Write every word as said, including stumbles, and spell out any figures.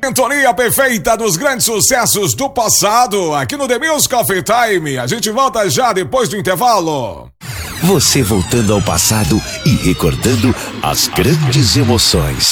Sintonia perfeita dos grandes sucessos do passado, aqui no The Music Coffee Time. A gente volta já depois do intervalo. Você voltando ao passado e recordando as grandes emoções.